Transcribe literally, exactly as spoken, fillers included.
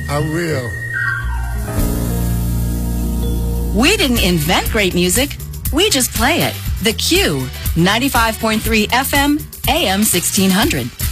I will. We didn't invent great music. We just play it. The Q, ninety-five point three F M, A M sixteen hundred.